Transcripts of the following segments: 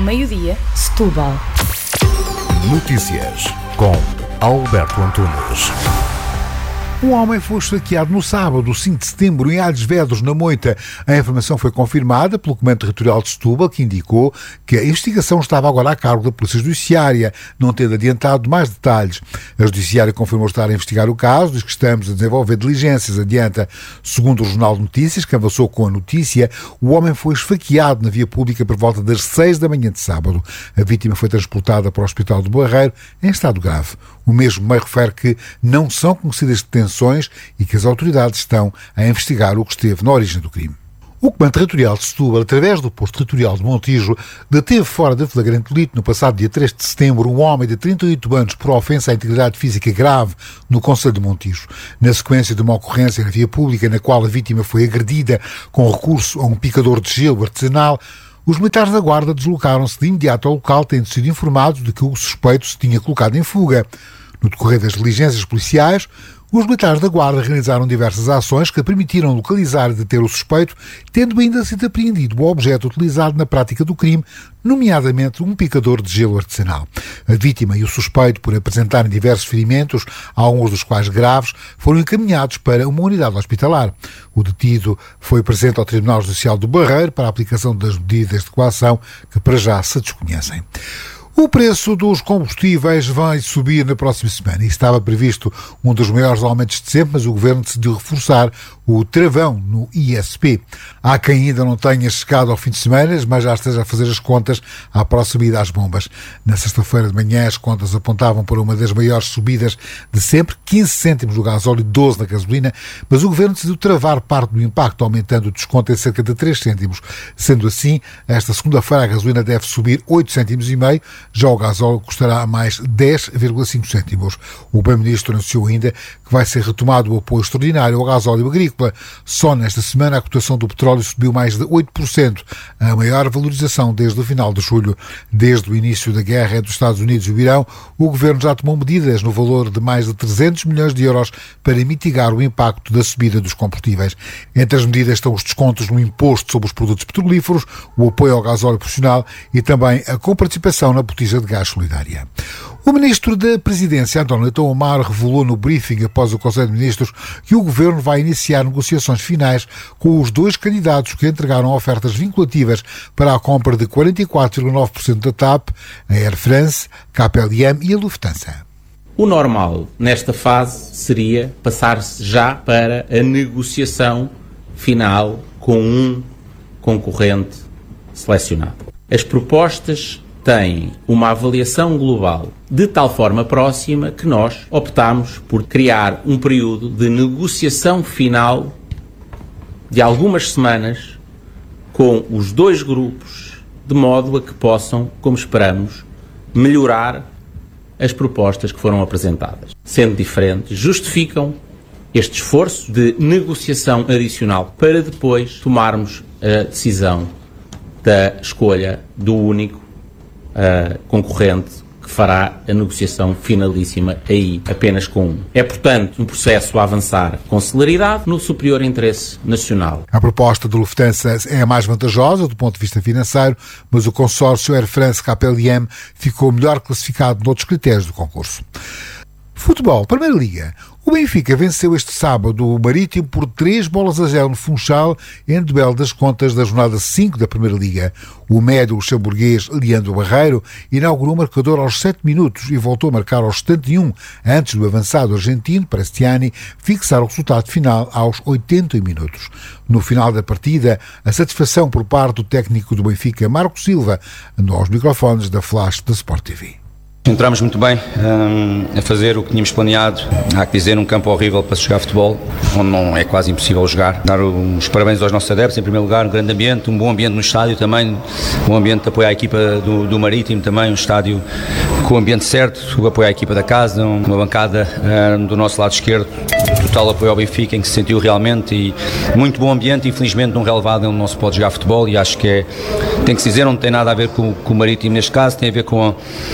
meio-dia, Setúbal. Notícias com Alberto Antunes. Um homem foi esfaqueado no sábado, 5 de setembro, em Alhes Vedros, na Moita. A informação foi confirmada pelo Comando Territorial de Setúbal, que indicou que a investigação estava agora a cargo da Polícia Judiciária, não tendo adiantado mais detalhes. A Judiciária confirmou estar a investigar o caso, diz que estamos a desenvolver diligências, adianta. Segundo o Jornal de Notícias, que avançou com a notícia, o homem foi esfaqueado na via pública por volta das 6 da manhã de sábado. A vítima foi transportada para o Hospital do Barreiro em estado grave. O mesmo meio refere que não são conhecidas detenções e que as autoridades estão a investigar o que esteve na origem do crime. O Comando Territorial de Setúbal, através do Posto Territorial de Montijo, deteve fora de flagrante delito no passado dia 3 de setembro um homem de 38 anos por ofensa à integridade física grave no concelho de Montijo. Na sequência de uma ocorrência na via pública na qual a vítima foi agredida com recurso a um picador de gelo artesanal, os militares da Guarda deslocaram-se de imediato ao local, tendo sido informados de que o suspeito se tinha colocado em fuga. No decorrer das diligências policiais, os militares da Guarda realizaram diversas ações que permitiram localizar e deter o suspeito, tendo ainda sido apreendido o objeto utilizado na prática do crime, nomeadamente um picador de gelo artesanal. A vítima e o suspeito, por apresentarem diversos ferimentos, alguns dos quais graves, foram encaminhados para uma unidade hospitalar. O detido foi presente ao Tribunal Judicial do Barreiro para a aplicação das medidas de coação que para já se desconhecem. O preço dos combustíveis vai subir na próxima semana e estava previsto um dos maiores aumentos de sempre, mas o Governo decidiu reforçar o travão no ISP. Há quem ainda não tenha chegado ao fim de semana, mas já esteja a fazer as contas à próxima ida às bombas. Na sexta-feira de manhã as contas apontavam para uma das maiores subidas de sempre, 15 cêntimos no gasóleo e 12 na gasolina, mas o Governo decidiu travar parte do impacto, aumentando o desconto em cerca de 3 cêntimos. Sendo assim, esta segunda-feira a gasolina deve subir 8 cêntimos e meio, já o gasóleo custará mais 10,5 cêntimos. O Primeiro-Ministro anunciou ainda que vai ser retomado o apoio extraordinário ao gasóleo agrícola. Só nesta semana a cotação do petróleo subiu mais de 8%, a maior valorização desde o final de julho. Desde o início da guerra entre os Estados Unidos e o Irão, o Governo já tomou medidas no valor de mais de 300 milhões de euros para mitigar o impacto da subida dos combustíveis. Entre as medidas estão os descontos no imposto sobre os produtos petrolíferos, o apoio ao gasóleo profissional e também a comparticipação na botija de gás solidária. O Ministro da Presidência, António Leitão Amaro, revelou no briefing após o Conselho de Ministros que o Governo vai iniciar negociações finais com os 2 candidatos que entregaram ofertas vinculativas para a compra de 44,9% da TAP, a Air France, KPLM e a Lufthansa. O normal nesta fase seria passar-se já para a negociação final com um concorrente selecionado. As propostas têm uma avaliação global de tal forma próxima que nós optámos por criar um período de negociação final de algumas semanas com os 2 grupos, de modo a que possam, como esperamos, melhorar as propostas que foram apresentadas. Sendo diferentes, justificam este esforço de negociação adicional para depois tomarmos a decisão da escolha do único concorrente que fará a negociação finalíssima aí, apenas com um. É, portanto, um processo a avançar com celeridade no superior interesse nacional. A proposta do Lufthansa é a mais vantajosa do ponto de vista financeiro, mas o consórcio Air France KPLM ficou melhor classificado noutros critérios do concurso. Futebol, Primeira Liga. O Benfica venceu este sábado o Marítimo por 3-0 no Funchal, em duelo das contas da jornada 5 da Primeira Liga. O médio luxemburguês Leandro Barreiro inaugurou o marcador aos 7 minutos e voltou a marcar aos 71, antes do avançado argentino Prestiani fixar o resultado final aos 80 minutos. No final da partida, a satisfação por parte do técnico do Benfica, Marco Silva, andou aos microfones da Flash da Sport TV. Entramos muito bem a fazer o que tínhamos planeado. Há que dizer, um campo horrível para se jogar futebol, onde não é quase impossível jogar. Dar os parabéns aos nossos adeptos, em primeiro lugar, um grande ambiente, um bom ambiente no estádio também, um ambiente de apoio à equipa do Marítimo também, um estádio com o ambiente certo, o apoio à equipa da casa, uma bancada do nosso lado esquerdo, total apoio ao Benfica, em que se sentiu realmente, e muito bom ambiente. Infelizmente num relevado onde não se pode jogar futebol, e acho que tem que se dizer, não tem nada a ver com o Marítimo neste caso, tem a ver com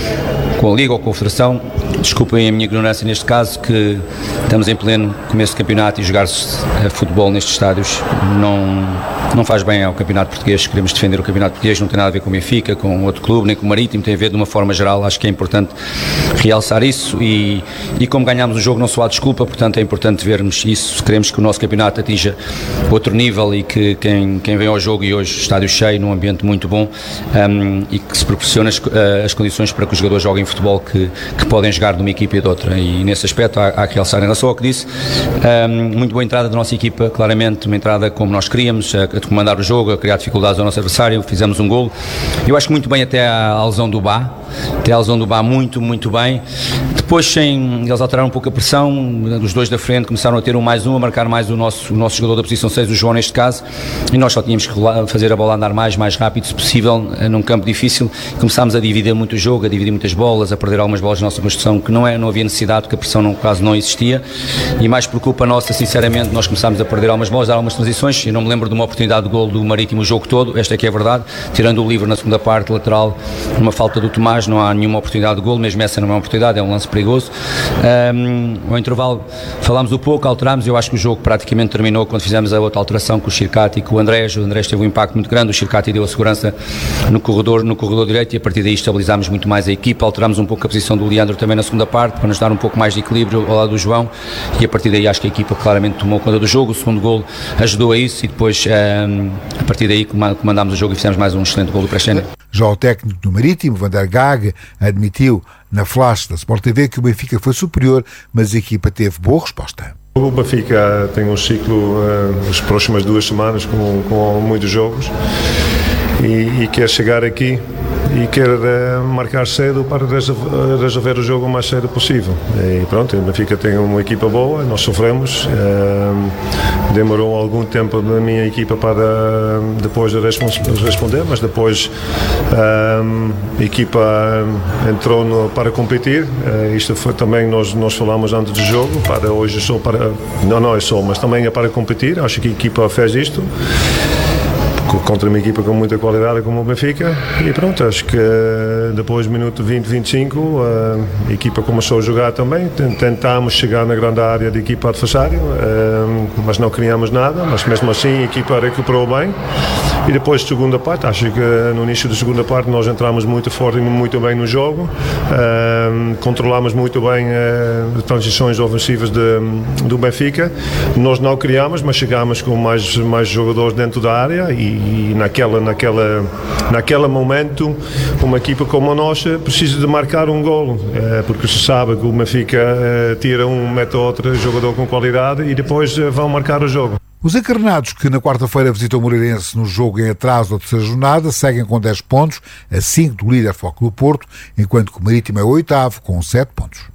a Liga ou com a Federação. Desculpem a minha ignorância neste caso, que estamos em pleno começo de campeonato e jogar-se futebol nestes estádios não faz bem ao campeonato português. Queremos defender o campeonato português, não tem nada a ver com o Benfica, com outro clube, nem com o Marítimo, tem a ver de uma forma geral. Acho que é importante realçar isso e como ganhámos o jogo não só há desculpa, portanto é importante vermos isso. Queremos que o nosso campeonato atinja outro nível e que quem vem ao jogo, e hoje estádio cheio, num ambiente muito bom, e que se proporciona as condições para que os jogadores joguem futebol que podem jogar de uma equipa e de outra, e nesse aspecto há que realçar. Em relação ao que disse, muito boa entrada da nossa equipa, claramente uma entrada como nós queríamos, a comandar o jogo, a criar dificuldades ao nosso adversário, fizemos um golo, eu acho que muito bem até à lesão do Bá, muito, muito bem. Depois eles alteraram um pouco a pressão, os dois da frente começaram a ter a marcar mais o nosso jogador da posição 6, o João neste caso, e nós só tínhamos que fazer a bola andar mais rápido se possível, num campo difícil. Começámos a dividir muito o jogo, a dividir muitas bolas, a perder algumas bolas na nossa construção, que não havia necessidade, porque a pressão quase não existia, e mais por culpa nossa, sinceramente, nós começámos a perder algumas bolas, dar algumas transições. Eu não me lembro de uma oportunidade de golo do Marítimo o jogo todo, esta é que é a verdade, tirando o livre na segunda parte, lateral, uma falta do Tomás, não há nenhuma oportunidade de golo, mesmo essa não é uma oportunidade, é um lance perigoso. Ao intervalo falámos um pouco, alterámos, eu acho que o jogo praticamente terminou quando fizemos a outra alteração com o Chircati e com o Andrés. O Andrés teve um impacto muito grande, o Chircati deu a segurança no corredor direito, e a partir daí estabilizámos muito mais a equipa, alterámos um pouco a posição do Leandro também na segunda parte, para nos dar um pouco mais de equilíbrio ao lado do João, e a partir daí acho que a equipa claramente tomou conta do jogo. O segundo golo ajudou a isso, e depois a partir daí comandámos o jogo e fizemos mais um excelente golo para a Xena. Já o técnico do Marítimo, Van der Gaag, admitiu na flash da Sport TV que o Benfica foi superior, mas a equipa teve boa resposta. O Benfica tem um ciclo, as próximas 2 semanas, com muitos jogos, e quer chegar aqui e quer marcar cedo para resolver o jogo o mais cedo possível. E pronto, o Benfica tem uma equipa boa, nós sofremos, demorou algum tempo na minha equipa para depois responder, mas depois a equipa entrou para competir. Isto foi também, nós falamos antes do jogo, para hoje mas também é para competir. Acho que a equipa fez isto contra uma equipa com muita qualidade como o Benfica, e pronto, acho que depois do minuto 20-25 a equipa começou a jogar também, tentámos chegar na grande área da equipa adversária, mas não criamos nada, mas mesmo assim a equipa recuperou bem. E depois da segunda parte, acho que no início da segunda parte nós entramos muito forte e muito bem no jogo, controlámos muito bem as transições ofensivas do Benfica. Nós não criámos, mas chegámos com mais jogadores dentro da área, e naquele momento uma equipa como a nossa precisa de marcar um golo, porque se sabe que o Benfica tira mete outro jogador com qualidade e depois vão marcar o jogo. Os encarnados, que na quarta-feira visitam o Moreirense no jogo em atraso da terceira jornada, seguem com 10 pontos, a 5 do líder Foco do Porto, enquanto que o Marítimo é o 8º com 7 pontos.